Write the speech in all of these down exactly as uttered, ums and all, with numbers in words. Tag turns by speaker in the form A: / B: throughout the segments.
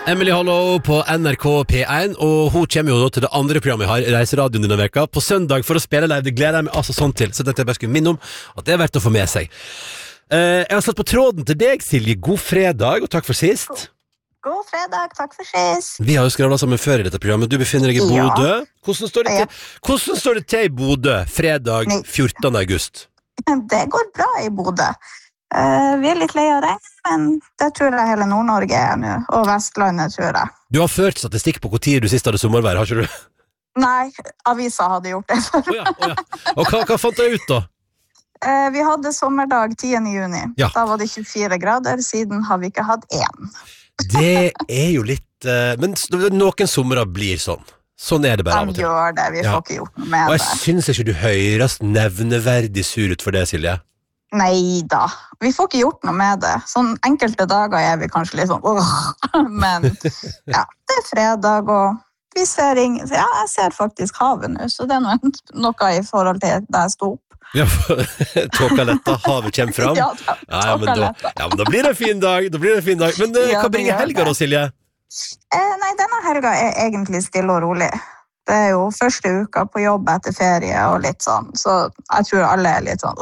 A: Emily Hollow på N R K P én, og hun kommer jo til det andre programmet jeg har, Reiseradioen denne veka, på søndag for å spille live. Det gleder jeg meg altså sånn til, så dette jeg bare skulle minne om at det er verdt å få med seg. Uh, jeg har satt på tråden til deg, Silje. God fredag, og takk for sist.
B: God fredag, takk for sist.
A: Vi har jo skravlet sammen før i dette programmet. Du befinner deg i Bodø. Ja. Hvordan står det til, ja. Hvordan står det til i Bodø fredag fjortende august?
B: Det går bra i Bodø. Uh, vi er litt lei av regn, men det tror jeg hele Nord-Norge er nå, og Vestlandet tror jeg.
A: Du har ført statistikk på hvor tid du sist hadde sommervær, har ikke du?
B: Nei, avisa hadde gjort det for
A: oh ja, oh ja. Og hva, hva fant jeg ut da?
B: Uh, vi hadde sommerdag tiende juni.
A: Ja.
B: Da var det tjuefire grader, siden har vi ikke hatt én.
A: Det er jo litt uh, Men noen sommerer blir sånn. Sånn er det bare av og til.
B: De gjør det, vi
A: ja.
B: får ikke gjort noe med det.
A: Og jeg det. Synes ikke du høres nevneverdig sur ut for det, Silje.
B: Nei da, vi får ikke gjort noe med det. Sånn enkelte dager er vi kanskje litt sånn åh. Men ja, det er fredag, og vi ser ingen. Ja, jeg ser faktisk havet nå, så det er noe, noe i forhold til da jeg sto opp.
A: Ja, tåka letta, havet kommer fram.
B: Ja, da,
A: ja, ja, men da, ja, men da blir det en fin dag. Da blir det en fin dag. Men uh,
B: ja,
A: hva bringer helga da, Silje?
B: Eh, nei, denne helga er egentlig stille og rolig. Det er jo første uka på jobb etter ferie og litt sånn, så jeg tror alle er litt sånn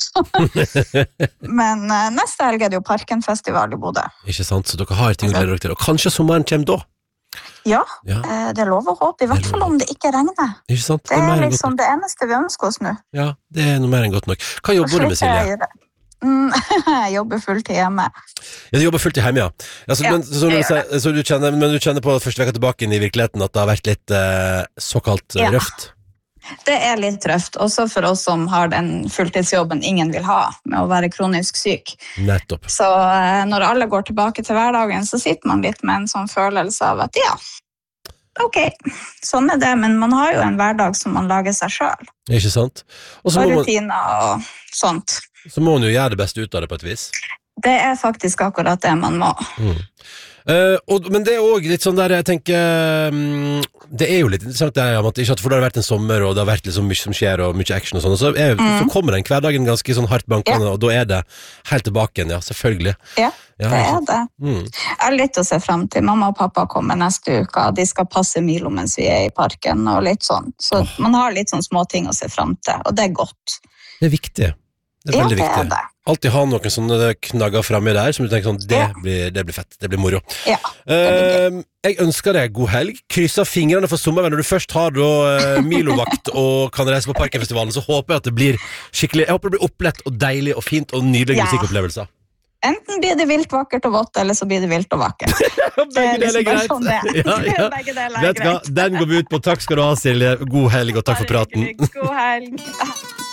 B: Men uh, neste helg er det jo Parkenfestival i Bodø.
A: Ikke sant, så dere har ting å glede dere til. Og kanskje sommeren kommer da?
B: Ja, ja. Eh, det er lov å håpe, i hvert fall om det ikke regner.
A: Ikke sant?
B: Det er, det er liksom det eneste vi ønsker oss nå.
A: Ja, det er noe mer enn godt nok. Hva jobber du med, Silje?
B: Mm, jeg jobber fulltid hjemme.
A: Ja, du jobber fulltid hjemme, ja. ja, så,
B: ja
A: men, så, så, så du kjenner, men du kjenner på første veka tilbake inn i virkeligheten at det har vært litt eh, såkalt
B: ja.
A: røft?
B: Det er litt røft, også for oss som har den fulltidsjobben ingen vil ha, med å være kronisk syk.
A: Nettopp.
B: Så eh, når alle går tilbake til hverdagen, så sitter man litt med en sånn følelse av at ja, ok, sånn er det, men man har jo en hverdag som man lager seg selv.
A: Ikke sant? Og
B: så og rutiner og sånt.
A: Så må man jo gjøre det beste ut av det på et vis.
B: Det er faktisk akkurat det man må.
A: Mm. Uh, og, men det er også litt sånn der, jeg tenker um, det er jo litt interessant det er, at, ikke at, for det har vært en sommer og det har vært liksom mye som skjer og mye action og sånn, og så, er, mm. så kommer den hverdagen ganske sånn hardt bankende, ja. Og da er det helt tilbake igjen, ja, selvfølgelig.
B: Ja, ja det er det. Mm. Jeg har litt å se frem til. Mamma og pappa kommer neste uke, de skal passe Milo mens vi er i parken og litt sånn, så oh. man har litt sånn små ting å se frem til, og det er godt.
A: Det er viktig. Det er veldig
B: ja, det
A: viktig.
B: Er det.
A: Alltid ha noen sånne knagger fremme der, som du tenker sånn, det, ja. blir, det blir fett, det blir moro.
B: Ja, det blir
A: uh, jeg ønsker deg god helg. Krysser fingrene for sommeren. Når du først har da, uh, Milo-vakt og kan reise på Parkenfestivalen, så håper jeg at det blir skikkelig, jeg håper det blir opplett og deilig og fint og nydelige ja. Musikkopplevelser.
B: Enten blir det vilt vakkert og vått, eller så blir det vilt og vakkert.
A: Begge deler er greit.
B: Sånn det.
A: Ja, ja.
B: Begge deler er
A: Vet du hva, den går vi ut på. Takk skal du ha, Silje. God helg og takk for praten.
B: God helg.